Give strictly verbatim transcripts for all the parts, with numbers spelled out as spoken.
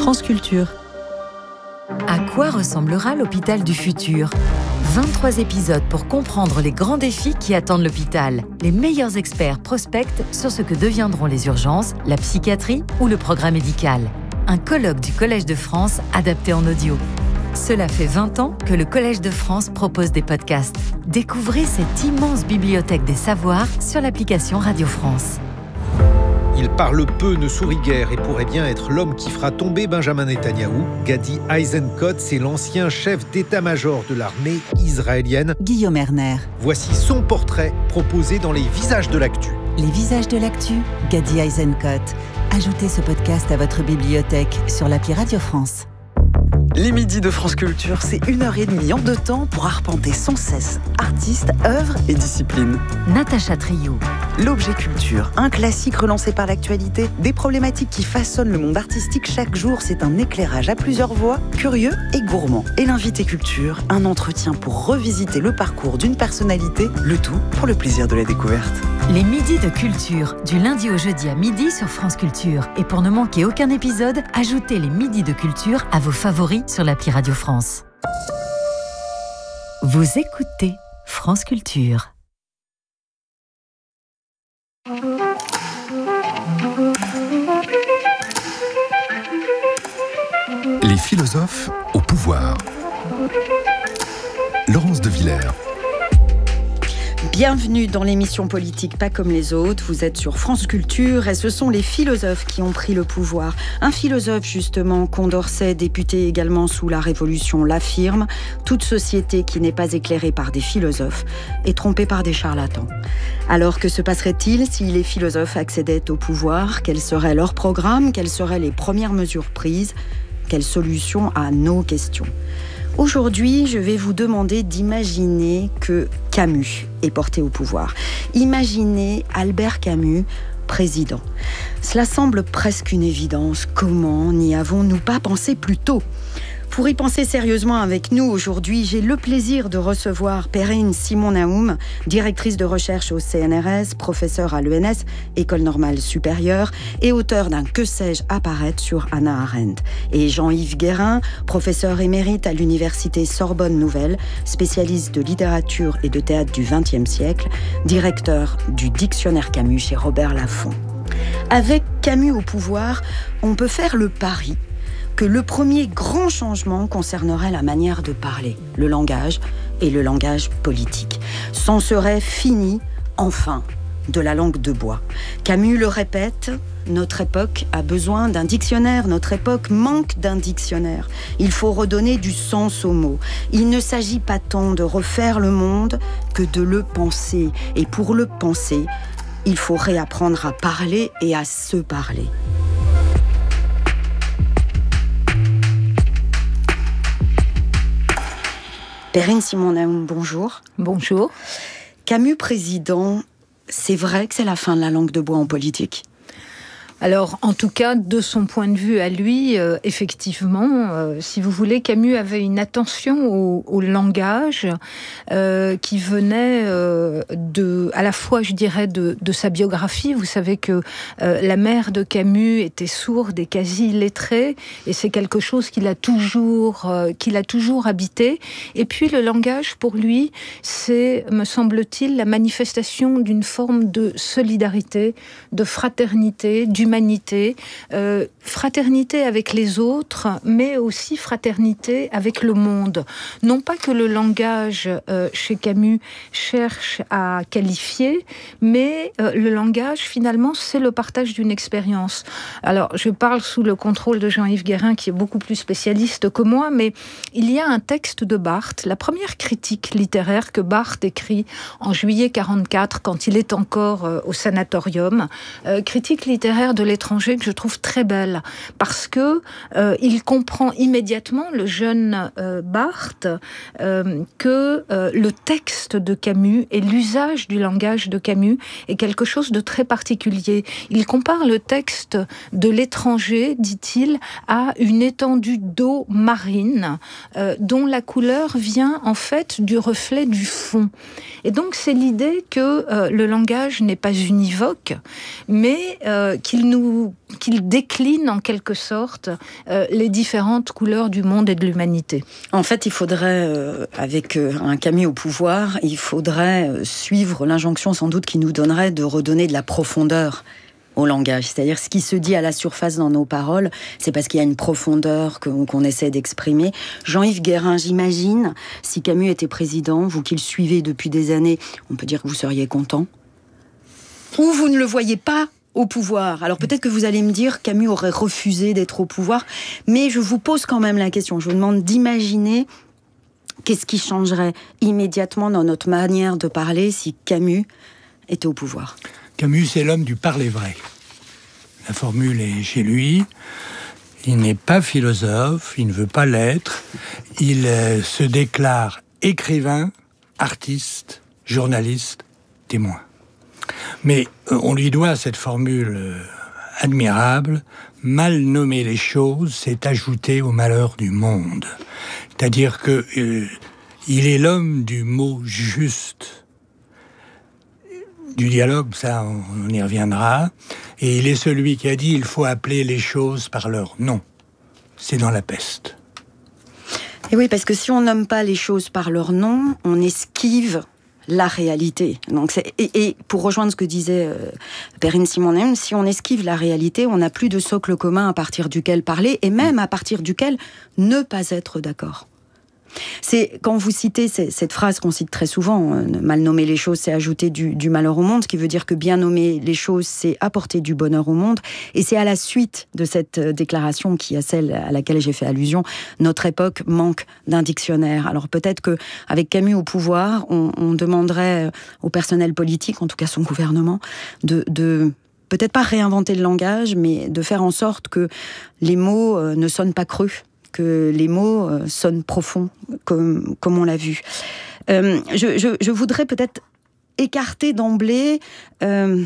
France Culture. À quoi ressemblera l'hôpital du futur ? vingt-trois épisodes pour comprendre les grands défis qui attendent l'hôpital. Les meilleurs experts prospectent sur ce que deviendront les urgences, la psychiatrie ou le progrès médical. Un colloque du Collège de France adapté en audio. Cela fait vingt ans que le Collège de France propose des podcasts. Découvrez cette immense bibliothèque des savoirs sur l'application Radio France. Il parle peu, ne sourit guère et pourrait bien être l'homme qui fera tomber Benjamin Netanyahou. Gadi Eisenkot, c'est l'ancien chef d'état-major de l'armée israélienne. Guillaume Erner. Voici son portrait proposé dans les Visages de l'actu. Les Visages de l'actu, Gadi Eisenkot. Ajoutez ce podcast à votre bibliothèque sur l'appli Radio France. Les midis de France Culture, c'est une heure et demie en deux temps pour arpenter sans cesse artistes, œuvres et disciplines. Natacha Trio. L'objet culture, un classique relancé par l'actualité, des problématiques qui façonnent le monde artistique chaque jour, c'est un éclairage à plusieurs voix, curieux et gourmand. Et l'invité culture, un entretien pour revisiter le parcours d'une personnalité, le tout pour le plaisir de la découverte. Les midis de culture, du lundi au jeudi à midi sur France Culture. Et pour ne manquer aucun épisode, ajoutez les midis de culture à vos favoris sur l'appli Radio France. Vous écoutez France Culture. Les philosophes au pouvoir. Laurence de Villers. Bienvenue dans l'émission politique Pas comme les autres. Vous êtes sur France Culture et ce sont les philosophes qui ont pris le pouvoir. Un philosophe justement, Condorcet, député également sous la Révolution, l'affirme. Toute société qui n'est pas éclairée par des philosophes est trompée par des charlatans. Alors que se passerait-il si les philosophes accédaient au pouvoir ? Quel serait leur programme ? Quelles seraient les premières mesures prises ? Quelles solutions à nos questions ? Aujourd'hui, je vais vous demander d'imaginer que Camus est porté au pouvoir. Imaginez Albert Camus, président. Cela semble presque une évidence. Comment n'y avons-nous pas pensé plus tôt ? Pour y penser sérieusement avec nous aujourd'hui, j'ai le plaisir de recevoir Perrine Simon-Naoum, directrice de recherche au C N R S, professeure à l'E N S, École normale supérieure, et auteur d'un Que sais-je apparaître sur Hannah Arendt. Et Jean-Yves Guérin, professeur émérite à l'université Sorbonne Nouvelle, spécialiste de littérature et de théâtre du vingtième siècle, directeur du dictionnaire Camus chez Robert Laffont. Avec Camus au pouvoir, on peut faire le pari que le premier grand changement concernerait la manière de parler, le langage et le langage politique. C'en serait fini, enfin, de la langue de bois. Camus le répète, notre époque a besoin d'un dictionnaire, notre époque manque d'un dictionnaire. Il faut redonner du sens aux mots. Il ne s'agit pas tant de refaire le monde que de le penser. Et pour le penser, il faut réapprendre à parler et à se parler. Perrine Simon-Naoum, bonjour. Bonjour. Camus président, c'est vrai que c'est la fin de la langue de bois en politique ? Alors, en tout cas, de son point de vue à lui, euh, effectivement, euh, si vous voulez, Camus avait une attention au, au langage euh, qui venait euh, de, à la fois, je dirais, de, de sa biographie. Vous savez que euh, la mère de Camus était sourde et quasi illettrée, et c'est quelque chose qu'il a toujours, euh, qu'il a toujours habité. Et puis, le langage, pour lui, c'est, me semble-t-il, la manifestation d'une forme de solidarité, de fraternité, d'humanité. Humanité, euh, fraternité avec les autres, mais aussi fraternité avec le monde. Non pas que le langage, euh, chez Camus, cherche à qualifier, mais euh, le langage, finalement, c'est le partage d'une expérience. Alors, je parle sous le contrôle de Jean-Yves Guérin, qui est beaucoup plus spécialiste que moi, mais il y a un texte de Barthes, la première critique littéraire que Barthes écrit en juillet quarante-quatre, quand il est encore euh, au sanatorium, euh, critique littéraire de l'étranger que je trouve très belle parce que euh, il comprend immédiatement, le jeune euh, Barthes, euh, que euh, le texte de Camus et l'usage du langage de Camus est quelque chose de très particulier. Il compare le texte de l'étranger, dit-il, à une étendue d'eau marine euh, dont la couleur vient en fait du reflet du fond. Et donc c'est l'idée que euh, le langage n'est pas univoque, mais euh, qu'il qu'il nous, qu'il décline en quelque sorte euh, les différentes couleurs du monde et de l'humanité. En fait, il faudrait, euh, avec euh, un Camus au pouvoir, il faudrait euh, suivre l'injonction sans doute qui nous donnerait de redonner de la profondeur au langage. C'est-à-dire, ce qui se dit à la surface dans nos paroles, c'est parce qu'il y a une profondeur qu'on, qu'on essaie d'exprimer. Jean-Yves Guérin, j'imagine, si Camus était président, vous qui le suivez depuis des années, on peut dire que vous seriez content. Ou vous ne le voyez pas au pouvoir. Alors peut-être que vous allez me dire Camus aurait refusé d'être au pouvoir, mais je vous pose quand même la question. Je vous demande d'imaginer qu'est-ce qui changerait immédiatement dans notre manière de parler si Camus était au pouvoir. Camus, c'est l'homme du parler vrai. La formule est chez lui. Il n'est pas philosophe, il ne veut pas l'être. Il euh, se déclare écrivain, artiste, journaliste, témoin. Mais euh, on lui doit cette formule euh, admirable. Mal nommer les choses, c'est ajouter au malheur du monde. C'est-à-dire que euh, il est l'homme du mot juste. Du dialogue, ça, on y reviendra. Et il est celui qui a dit il faut appeler les choses par leur nom. C'est dans La Peste. Et oui, parce que si on nomme pas les choses par leur nom, on esquive la réalité. Donc c'est, et, et pour rejoindre ce que disait euh, Perrine Simonet, si on esquive la réalité, on n'a plus de socle commun à partir duquel parler, et même à partir duquel ne pas être d'accord. C'est quand vous citez cette phrase qu'on cite très souvent, euh, mal nommer les choses, c'est ajouter du, du malheur au monde, ce qui veut dire que bien nommer les choses, c'est apporter du bonheur au monde. Et c'est à la suite de cette déclaration, qui est celle à laquelle j'ai fait allusion, notre époque manque d'un dictionnaire. Alors peut-être que avec Camus au pouvoir, on, on demanderait au personnel politique, en tout cas son gouvernement, de, de peut-être pas réinventer le langage, mais de faire en sorte que les mots euh, ne sonnent pas creux, que les mots euh, sonnent profonds, comme, comme on l'a vu. Euh, je, je, je voudrais peut-être écarter d'emblée euh,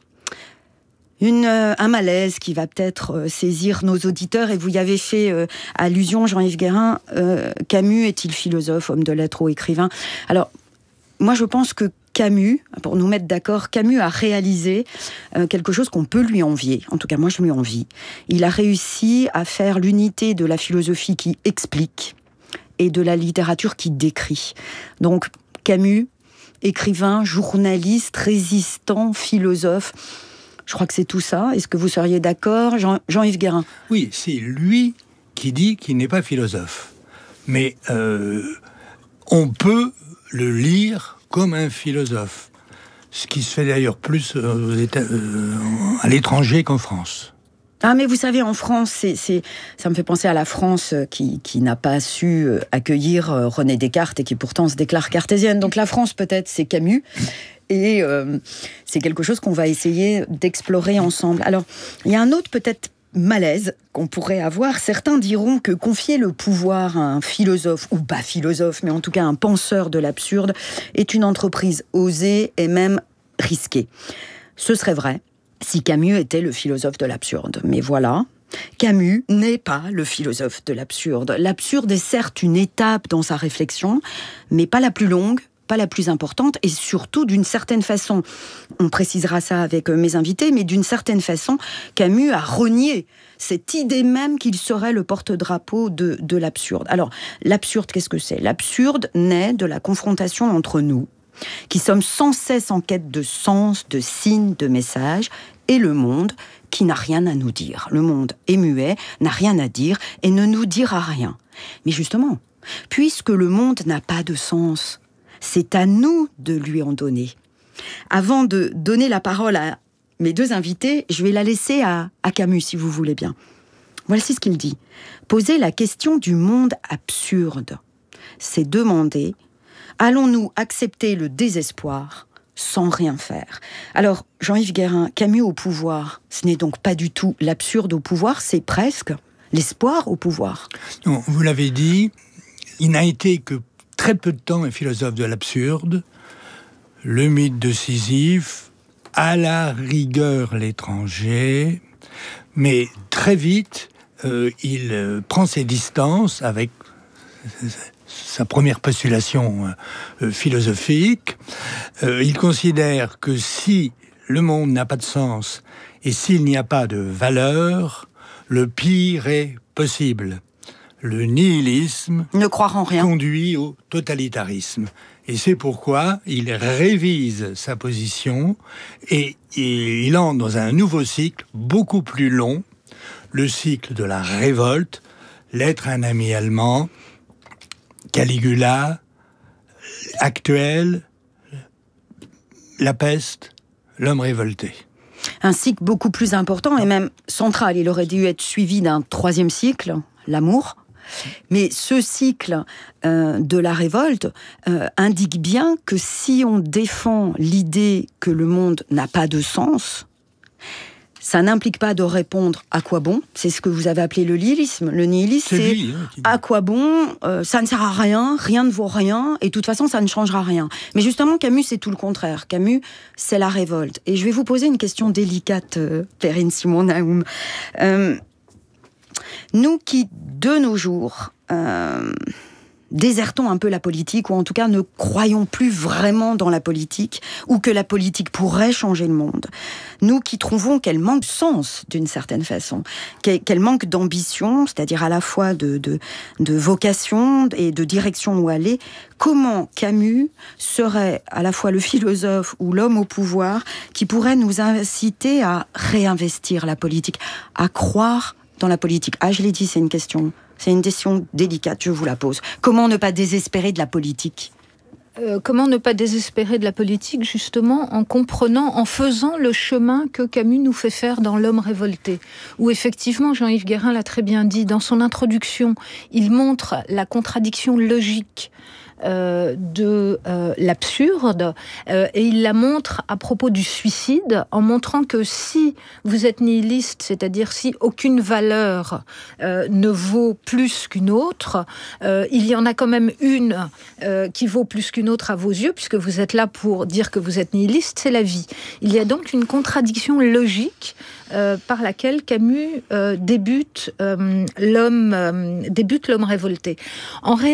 une, euh, un malaise qui va peut-être euh, saisir nos auditeurs, et vous y avez fait euh, allusion, Jean-Yves Guérin. euh, Camus est-il philosophe, homme de lettres ou écrivain ? Alors, moi je pense que Camus, pour nous mettre d'accord, Camus a réalisé euh, quelque chose qu'on peut lui envier. En tout cas, moi, je lui envie. Il a réussi à faire l'unité de la philosophie qui explique et de la littérature qui décrit. Donc, Camus, écrivain, journaliste, résistant, philosophe, je crois que c'est tout ça. Est-ce que vous seriez d'accord, Jean- Jean-Yves Guérin ? Oui, c'est lui qui dit qu'il n'est pas philosophe. Mais euh, on peut le lire comme un philosophe, ce qui se fait d'ailleurs plus aux États, euh, à l'étranger qu'en France. Ah, mais vous savez, en France, c'est, c'est, ça me fait penser à la France qui, qui n'a pas su accueillir René Descartes et qui pourtant se déclare cartésienne. Donc la France, peut-être, c'est Camus. Et euh, c'est quelque chose qu'on va essayer d'explorer ensemble. Alors, il y a un autre, peut-être, malaise qu'on pourrait avoir. Certains diront que confier le pouvoir à un philosophe, ou pas philosophe, mais en tout cas un penseur de l'absurde, est une entreprise osée et même risquée. Ce serait vrai si Camus était le philosophe de l'absurde. Mais voilà, Camus n'est pas le philosophe de l'absurde. L'absurde est certes une étape dans sa réflexion, mais pas la plus longue, pas la plus importante, et surtout d'une certaine façon, on précisera ça avec mes invités, mais d'une certaine façon, Camus a renié cette idée même qu'il serait le porte-drapeau de, de l'absurde. Alors, l'absurde, qu'est-ce que c'est ? L'absurde naît de la confrontation entre nous, qui sommes sans cesse en quête de sens, de signes, de messages, et le monde qui n'a rien à nous dire. Le monde est muet, n'a rien à dire, et ne nous dira rien. Mais justement, puisque le monde n'a pas de sens, c'est à nous de lui en donner. Avant de donner la parole à mes deux invités, je vais la laisser à, à Camus, si vous voulez bien. Voici ce qu'il dit. Poser la question du monde absurde, c'est demander, allons-nous accepter le désespoir sans rien faire ? Alors, Jean-Yves Guérin, Camus au pouvoir, ce n'est donc pas du tout l'absurde au pouvoir, c'est presque l'espoir au pouvoir. Non, vous l'avez dit, il n'a été que très peu de temps un philosophe de l'absurde, le mythe de Sisyphe, à la rigueur l'étranger, mais très vite, euh, il euh, prend ses distances avec sa première postulation euh, philosophique. Euh, il considère que si le monde n'a pas de sens Et s'il n'y a pas de valeur, le pire est possible. Le nihilisme ne croire en rien conduit au totalitarisme. Et c'est pourquoi il révise sa position et il entre dans un nouveau cycle beaucoup plus long, le cycle de la révolte, L'être un ami allemand, Caligula, Actuel, La peste, L'homme révolté. Un cycle beaucoup plus important et même central. Il aurait dû être suivi d'un troisième cycle, l'amour. Mais ce cycle euh, de la révolte euh, indique bien que si on défend l'idée que le monde n'a pas de sens, ça n'implique pas de répondre à quoi bon. C'est ce que vous avez appelé le nihilisme. Le nihilisme, c'est, c'est lui, hein, qui... à quoi bon, euh, ça ne sert à rien, rien ne vaut rien, et de toute façon, ça ne changera rien. Mais justement, Camus, c'est tout le contraire. Camus, c'est la révolte. Et je vais vous poser une question délicate, euh, Perrine Simon-Naoum. Euh, nous qui, de nos jours, euh, désertons un peu la politique, ou en tout cas ne croyons plus vraiment dans la politique, ou que la politique pourrait changer le monde. Nous qui trouvons qu'elle manque de sens, d'une certaine façon, qu'elle manque d'ambition, c'est-à-dire à la fois de, de, de vocation et de direction où aller, comment Camus serait à la fois le philosophe ou l'homme au pouvoir qui pourrait nous inciter à réinvestir la politique, à croire dans la politique? Ah, je l'ai dit, c'est une question... C'est une question délicate, je vous la pose. Comment ne pas désespérer de la politique ? euh, Comment ne pas désespérer de la politique, justement, en comprenant, en faisant le chemin que Camus nous fait faire dans L'homme révolté, où effectivement, Jean-Yves Guérin l'a très bien dit, dans son introduction, il montre la contradiction logique Euh, de euh, l'absurde euh, et il la montre à propos du suicide en montrant que si vous êtes nihiliste, c'est-à-dire si aucune valeur euh, ne vaut plus qu'une autre, euh, il y en a quand même une euh, qui vaut plus qu'une autre à vos yeux, puisque vous êtes là pour dire que vous êtes nihiliste, c'est la vie. Il y a donc une contradiction logique Euh, par laquelle Camus euh, débute, euh, l'homme, euh, débute l'homme révolté. En réalité,